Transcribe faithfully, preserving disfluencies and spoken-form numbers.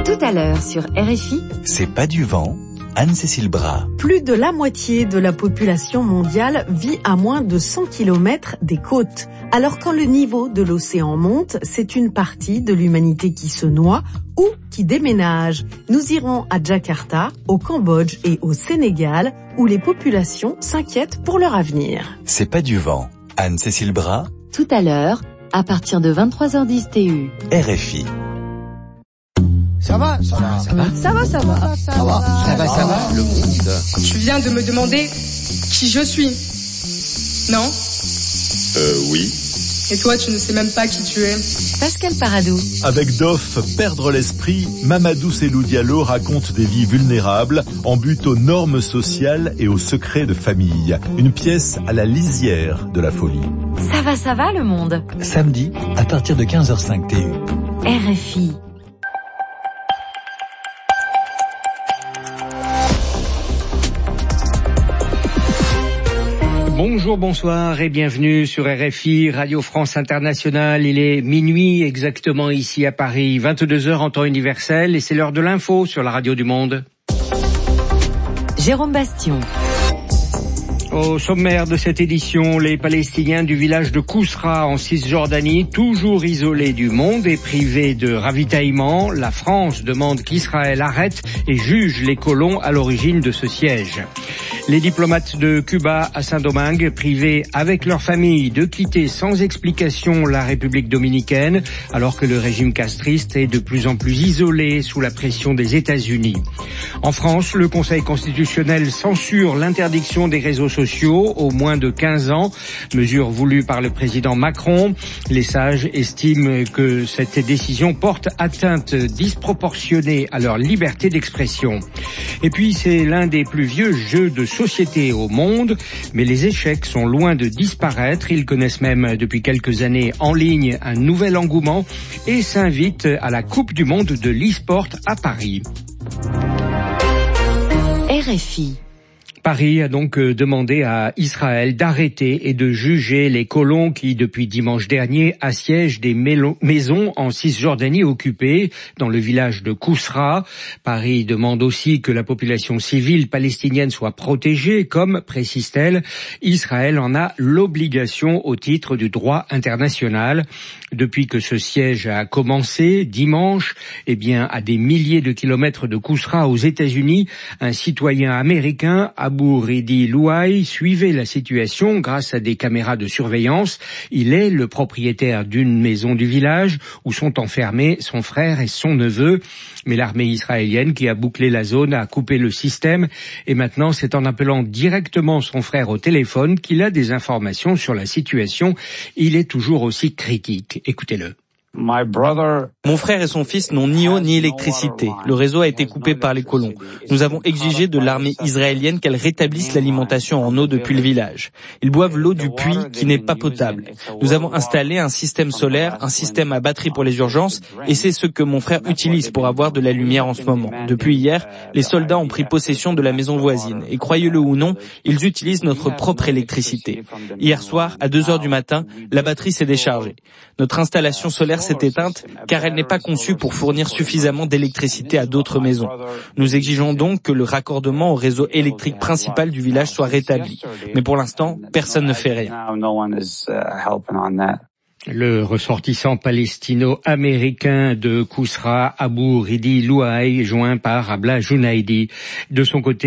Tout à l'heure sur R F I. C'est pas du vent. Anne-Cécile Bras. Plus de la moitié de la population mondiale vit à moins de cent kilomètres des côtes. Alors quand le niveau de l'océan monte, c'est une partie de l'humanité qui se noie ou qui déménage. Nous irons à Jakarta, au Cambodge et au Sénégal, où les populations s'inquiètent pour leur avenir. C'est pas du vent. Anne-Cécile Bras. Tout à l'heure, à partir de vingt-trois heures dix T U. R F I. Ça va, ça va, ça va, ça va, ça va, ça va, ça va, ça va, le monde. Tu viens de me demander qui je suis, non? Euh, oui. Et toi, tu ne sais même pas qui tu es. Pascal Paradou. Avec Doff, Perdre l'esprit, Mamadou Selou Diallo raconte des vies vulnérables en but aux normes sociales et aux secrets de famille. Une pièce à la lisière de la folie. Ça va, ça va le monde. Samedi, à partir de quinze heures cinq T U. R F I. Bonjour, bonsoir et bienvenue sur R F I, Radio France Internationale. Il est minuit exactement ici à Paris, vingt-deux heures en temps universel et c'est l'heure de l'info sur la Radio du Monde. Jérôme Bastion. Au sommaire de cette édition, les Palestiniens du village de Kousra en Cisjordanie, toujours isolés du monde et privés de ravitaillement. La France demande qu'Israël arrête et juge les colons à l'origine de ce siège. Les diplomates de Cuba à Saint-Domingue, privés avec leur famille de quitter sans explication la République dominicaine, alors que le régime castriste est de plus en plus isolé sous la pression des États-Unis. En France, le Conseil constitutionnel censure l'interdiction des réseaux sociaux aux moins de quinze ans, mesure voulue par le président Macron. Les sages estiment que cette décision porte atteinte disproportionnée à leur liberté d'expression. Et puis, c'est l'un des plus vieux jeux de société au monde, mais les échecs sont loin de disparaître. Ils connaissent même depuis quelques années en ligne un nouvel engouement et s'invitent à la Coupe du monde de l'e-sport à Paris. R F I. Paris a donc demandé à Israël d'arrêter et de juger les colons qui, depuis dimanche dernier, assiègent des maisons en Cisjordanie occupées, dans le village de Kousra. Paris demande aussi que la population civile palestinienne soit protégée, comme, précise-t-elle, Israël en a l'obligation au titre du droit international. Depuis que ce siège a commencé, dimanche, eh bien, à des milliers de kilomètres de Kousra aux États-Unis, un citoyen américain, Abu Ridi Louaï, suivait la situation grâce à des caméras de surveillance. Il est le propriétaire d'une maison du village où sont enfermés son frère et son neveu. Mais l'armée israélienne qui a bouclé la zone a coupé le système et maintenant c'est en appelant directement son frère au téléphone qu'il a des informations sur la situation. Il est toujours aussi critique. Écoutez-le. Mon frère et son fils n'ont ni eau ni électricité. Le réseau a été coupé par les colons. Nous avons exigé de l'armée israélienne qu'elle rétablisse l'alimentation en eau depuis le village. Ils boivent l'eau du puits qui n'est pas potable. Nous avons installé un système solaire, un système à batterie pour les urgences, et c'est ce que mon frère utilise pour avoir de la lumière en ce moment. Depuis hier, les soldats ont pris possession de la maison voisine, et croyez-le ou non, ils utilisent notre propre électricité. Hier soir, à deux heures du matin, la batterie s'est déchargée. Notre installation solaire s'est éteinte car elle n'est pas conçue pour fournir suffisamment d'électricité à d'autres maisons. Nous exigeons donc que le raccordement au réseau électrique principal du village soit rétabli. Mais pour l'instant, personne ne fait rien. Le ressortissant palestino-américain de Kousra, Abu Ridi Louaï, joint par Abla Jounaidi. De son côté,